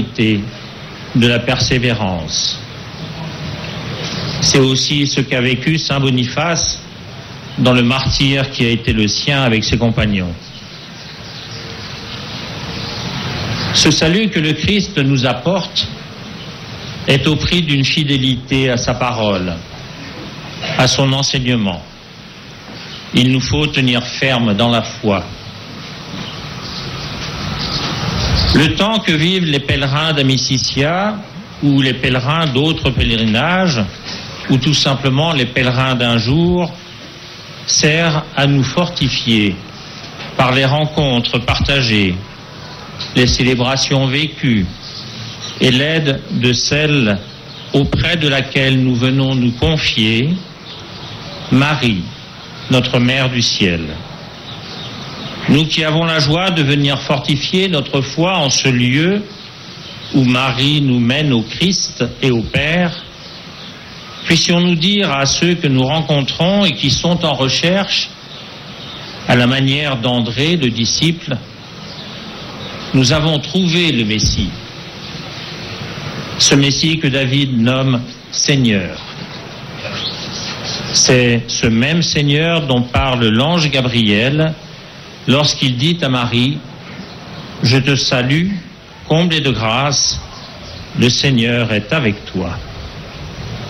charité, de la persévérance. C'est aussi ce qu'a vécu saint Boniface dans le martyre qui a été le sien avec ses compagnons. Ce salut que le Christ nous apporte est au prix d'une fidélité à sa parole, à son enseignement. Il nous faut tenir ferme dans la foi. Le temps que vivent les pèlerins d'Amicitia ou les pèlerins d'autres pèlerinages ou tout simplement les pèlerins d'un jour sert à nous fortifier par les rencontres partagées, les célébrations vécues et l'aide de celle auprès de laquelle nous venons nous confier, Marie, notre Mère du ciel. Nous qui avons la joie de venir fortifier notre foi en ce lieu où Marie nous mène au Christ et au Père, puissions-nous dire à ceux que nous rencontrons et qui sont en recherche, à la manière d'André, le disciple, nous avons trouvé le Messie. Ce Messie que David nomme Seigneur. C'est ce même Seigneur dont parle l'ange Gabriel lorsqu'il dit à Marie « Je te salue, comblée de grâce, le Seigneur est avec toi. »